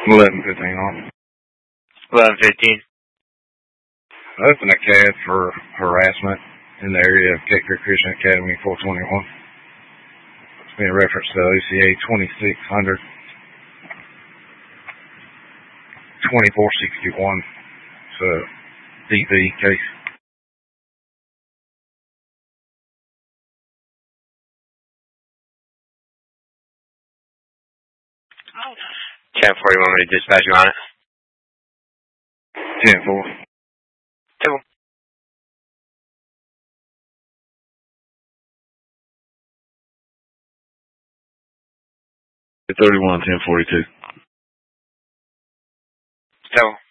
11:15 on. 11:15. Open a CAD for harassment in the area of Cake Creek Christian Academy 421. It's being referenced to OCA 2600 2461. It's a DV case. 10-4, you want me to dispatch you on it? 10-4. 10-4. $31 1042. 10-4.